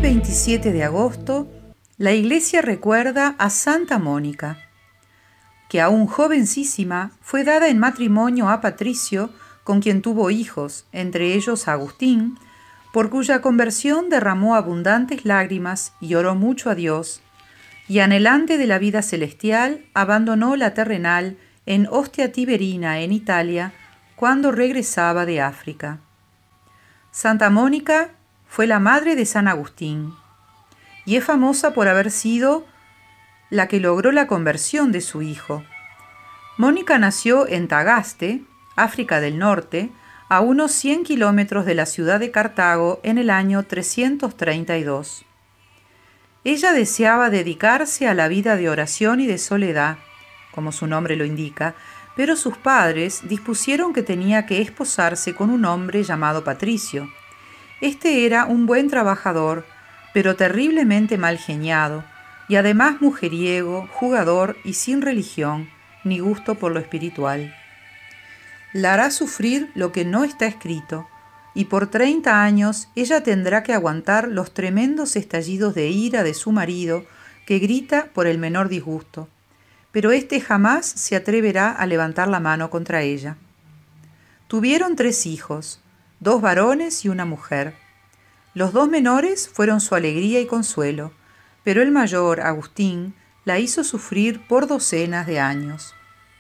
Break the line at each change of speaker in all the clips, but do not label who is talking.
27 de agosto, la Iglesia recuerda a Santa Mónica, que aún jovencísima fue dada en matrimonio a Patricio, con quien tuvo hijos, entre ellos Agustín, por cuya conversión derramó abundantes lágrimas y oró mucho a Dios, y anhelante de la vida celestial, abandonó la terrenal en Ostia Tiberina, en Italia, cuando regresaba de África. Santa Mónica fue la madre de San Agustín, y es famosa por haber sido la que logró la conversión de su hijo. Mónica nació en Tagaste, África del Norte, a unos 100 kilómetros de la ciudad de Cartago en el año 332. Ella deseaba dedicarse a la vida de oración y de soledad, como su nombre lo indica, pero sus padres dispusieron que tenía que esposarse con un hombre llamado Patricio. Este era un buen trabajador, pero terriblemente mal geniado, y además mujeriego, jugador y sin religión, ni gusto por lo espiritual. La hará sufrir lo que no está escrito, y por 30 años ella tendrá que aguantar los tremendos estallidos de ira de su marido, que grita por el menor disgusto, pero éste jamás se atreverá a levantar la mano contra ella. Tuvieron 3 hijos, 2 varones y una mujer. Los 2 menores fueron su alegría y consuelo, pero el mayor, Agustín, la hizo sufrir por docenas de años.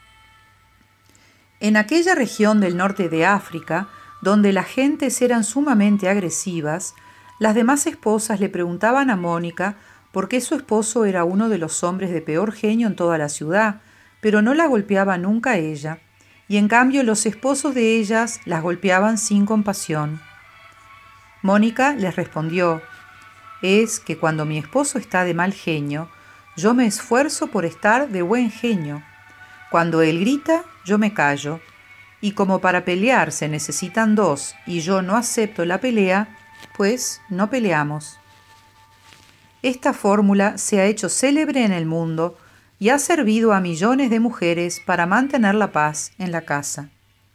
En aquella región del norte de África, donde las gentes eran sumamente agresivas, las demás esposas le preguntaban a Mónica por qué su esposo era uno de los hombres de peor genio en toda la ciudad, pero no la golpeaba nunca a ella, y en cambio los esposos de ellas las golpeaban sin compasión. Mónica les respondió: «Es que cuando mi esposo está de mal genio, yo me esfuerzo por estar de buen genio. Cuando él grita, yo me callo, y como para pelear se necesitan 2 y yo no acepto la pelea, pues no peleamos». Esta fórmula se ha hecho célebre en el mundo y ha servido a millones de mujeres para mantener la paz en la casa.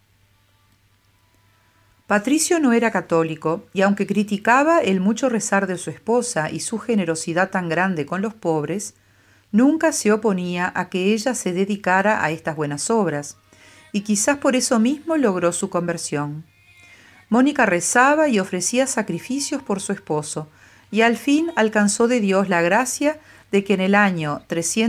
Patricio no era católico, y aunque criticaba el mucho rezar de su esposa y su generosidad tan grande con los pobres, nunca se oponía a que ella se dedicara a estas buenas obras, y quizás por eso mismo logró su conversión. Mónica rezaba y ofrecía sacrificios por su esposo, y al fin alcanzó de Dios la gracia de que en el año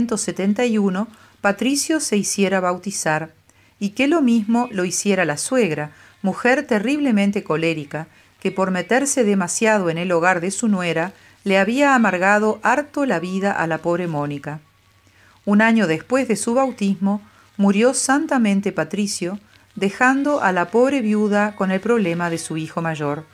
371 Patricio se hiciera bautizar, y que lo mismo lo hiciera la suegra, mujer terriblemente colérica, que por meterse demasiado en el hogar de su nuera, le había amargado harto la vida a la pobre Mónica. Un año después de su bautismo, murió santamente Patricio, dejando a la pobre viuda con el problema de su hijo mayor.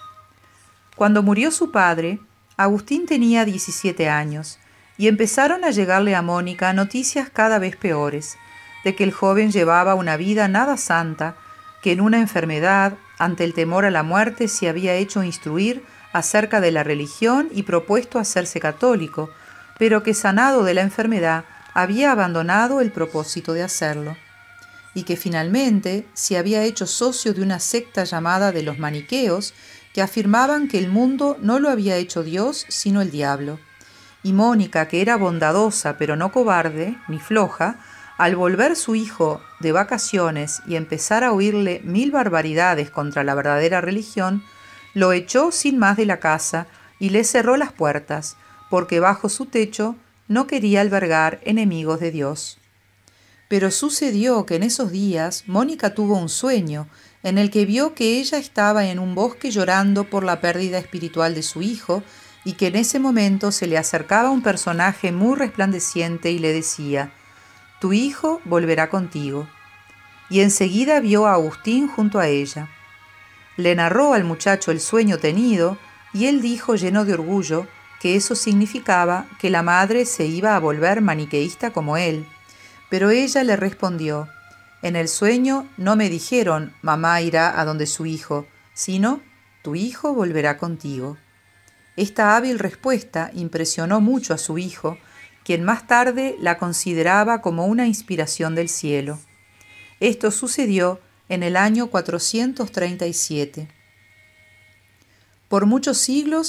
Cuando murió su padre, Agustín tenía 17 años, y empezaron a llegarle a Mónica noticias cada vez peores, de que el joven llevaba una vida nada santa, que en una enfermedad, ante el temor a la muerte, se había hecho instruir acerca de la religión y propuesto hacerse católico, pero que sanado de la enfermedad había abandonado el propósito de hacerlo, y que finalmente se había hecho socio de una secta llamada de los maniqueos, que afirmaban que el mundo no lo había hecho Dios sino el diablo. Y Mónica, que era bondadosa pero no cobarde ni floja, al volver su hijo de vacaciones y empezar a oírle 1000 barbaridades contra la verdadera religión, lo echó sin más de la casa y le cerró las puertas, porque bajo su techo no quería albergar enemigos de Dios. Pero sucedió que en esos días Mónica tuvo un sueño en el que vio que ella estaba en un bosque llorando por la pérdida espiritual de su hijo, y que en ese momento se le acercaba un personaje muy resplandeciente y le decía: «Tu hijo volverá contigo». Y enseguida vio a Agustín junto a ella. Le narró al muchacho el sueño tenido, y él dijo lleno de orgullo que eso significaba que la madre se iba a volver maniqueísta como él. Pero ella le respondió: «En el sueño no me dijeron mamá irá a donde su hijo, sino tu hijo volverá contigo». Esta hábil respuesta impresionó mucho a su hijo, quien más tarde la consideraba como una inspiración del cielo. Esto sucedió en el año 437. Por muchos siglos,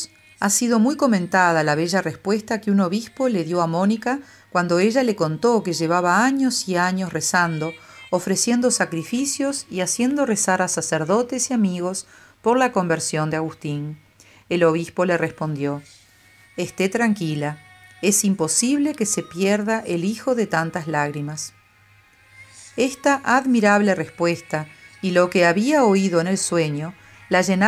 Ha sido muy comentada la bella respuesta que un obispo le dio a Mónica cuando ella le contó que llevaba años y años rezando, ofreciendo sacrificios y haciendo rezar a sacerdotes y amigos por la conversión de Agustín. El obispo le respondió: «Esté tranquila, es imposible que se pierda el hijo de tantas lágrimas». Esta admirable respuesta y lo que había oído en el sueño la llenaron